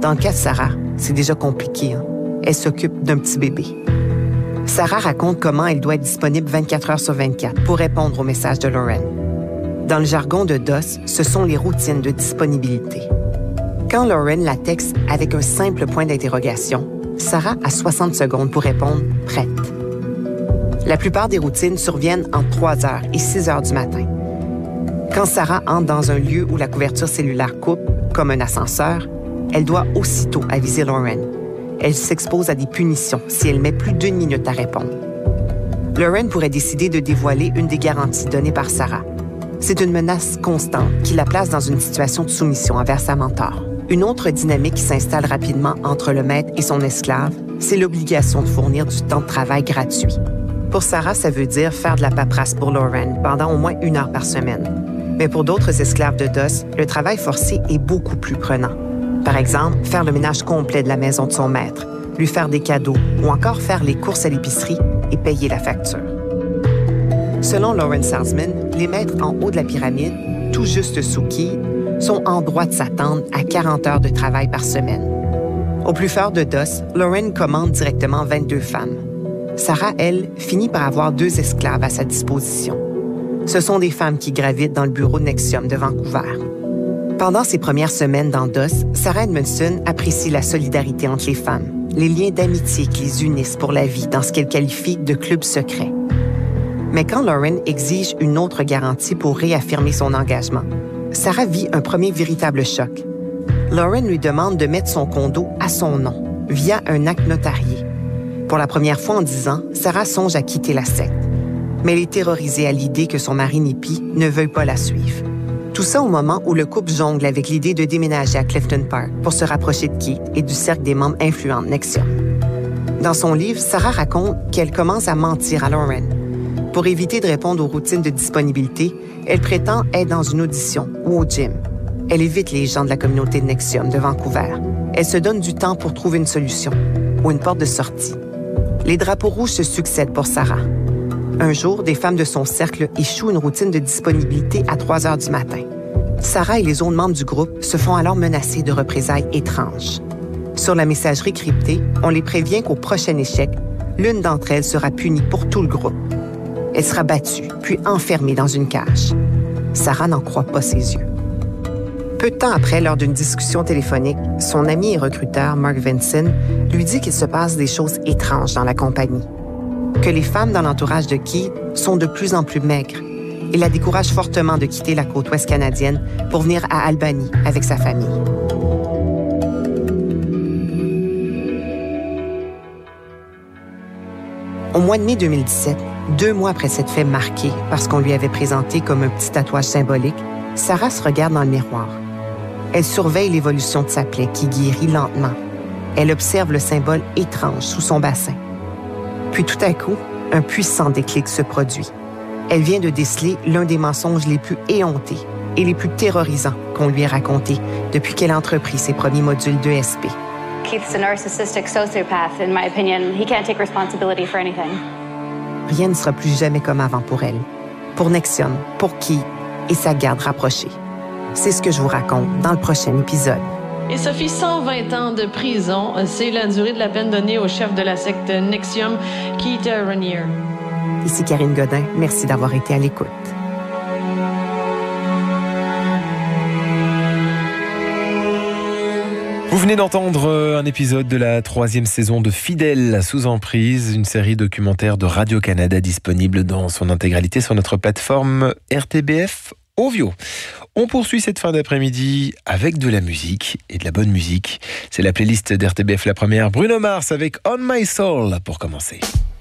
Dans le cas de Sarah, c'est déjà compliqué. Elle s'occupe d'un petit bébé. Sarah raconte comment elle doit être disponible 24 heures sur 24 pour répondre aux messages de Lauren. Dans le jargon de DOS, ce sont les routines de disponibilité. Quand Lauren la texte avec un simple point d'interrogation, Sarah a 60 secondes pour répondre « prête ». La plupart des routines surviennent entre 3 heures et 6 heures du matin. Quand Sarah entre dans un lieu où la couverture cellulaire coupe, comme un ascenseur, elle doit aussitôt aviser Lauren. Elle s'expose à des punitions si elle met plus d'1 minute à répondre. Lauren pourrait décider de dévoiler une des garanties données par Sarah. C'est une menace constante qui la place dans une situation de soumission envers sa mentor. Une autre dynamique qui s'installe rapidement entre le maître et son esclave, c'est l'obligation de fournir du temps de travail gratuit. Pour Sarah, ça veut dire faire de la paperasse pour Lauren pendant au moins 1 heure par semaine. Mais pour d'autres esclaves de DOS, le travail forcé est beaucoup plus prenant. Par exemple, faire le ménage complet de la maison de son maître, lui faire des cadeaux ou encore faire les courses à l'épicerie et payer la facture. Selon Lauren Salzman, les maîtres en haut de la pyramide, tout juste sous Keith, sont en droit de s'attendre à 40 heures de travail par semaine. Au plus fort de DOS, Lauren commande directement 22 femmes. Sarah, elle, finit par avoir 2 esclaves à sa disposition. Ce sont des femmes qui gravitent dans le bureau de Nexium de Vancouver. Pendant ses premières semaines dans DOS, Sarah Edmondson apprécie la solidarité entre les femmes, les liens d'amitié qui les unissent pour la vie dans ce qu'elle qualifie de club secret. Mais quand Lauren exige une autre garantie pour réaffirmer son engagement, Sarah vit un premier véritable choc. Lauren lui demande de mettre son condo à son nom, via un acte notarié. Pour la première fois en 10 ans, Sarah songe à quitter la secte. Mais elle est terrorisée à l'idée que son mari Nippy ne veuille pas la suivre. Tout ça au moment où le couple jongle avec l'idée de déménager à Clifton Park pour se rapprocher de Keith et du cercle des membres influents de Nexium. Dans son livre, Sarah raconte qu'elle commence à mentir à Lauren. Pour éviter de répondre aux routines de disponibilité, elle prétend être dans une audition ou au gym. Elle évite les gens de la communauté de Nexium de Vancouver. Elle se donne du temps pour trouver une solution ou une porte de sortie. Les drapeaux rouges se succèdent pour Sarah. Un jour, des femmes de son cercle échouent une routine de disponibilité à 3 heures du matin. Sarah et les autres membres du groupe se font alors menacer de représailles étranges. Sur la messagerie cryptée, on les prévient qu'au prochain échec, l'une d'entre elles sera punie pour tout le groupe. Elle sera battue, puis enfermée dans une cage. Sarah n'en croit pas ses yeux. Peu de temps après, lors d'une discussion téléphonique, son ami et recruteur, Mark Vinson, lui dit qu'il se passe des choses étranges dans la compagnie. Que les femmes dans l'entourage de Keith sont de plus en plus maigres. Il la décourage fortement de quitter la côte ouest canadienne pour venir à Albany avec sa famille. Au mois de mai 2017, 2 mois après cette fête marquée parce qu'on lui avait présenté comme un petit tatouage symbolique, Sarah se regarde dans le miroir. Elle surveille l'évolution de sa plaie qui guérit lentement. Elle observe le symbole étrange sous son bassin. Puis tout à coup, un puissant déclic se produit. Elle vient de déceler l'un des mensonges les plus éhontés et les plus terrorisants qu'on lui ait racontés depuis qu'elle a entrepris ses premiers modules d'ESP. Keith's a narcissistic sociopath, in my opinion. He can't take responsibility for anything. Rien ne sera plus jamais comme avant pour elle, pour Nexium, pour Keith et sa garde rapprochée. C'est ce que je vous raconte dans le prochain épisode. Et Sophie, 120 ans de prison, c'est la durée de la peine donnée au chef de la secte Nexium, Keith Raniere. Ici Karine Godin, merci d'avoir été à l'écoute. Vous venez d'entendre un épisode de la 3e saison de Fidèle sous emprise, une série documentaire de Radio-Canada disponible dans son intégralité sur notre plateforme RTBF Ovio. On poursuit cette fin d'après-midi avec de la musique et de la bonne musique. C'est la playlist d'RTBF La Première. Bruno Mars avec On My Soul pour commencer.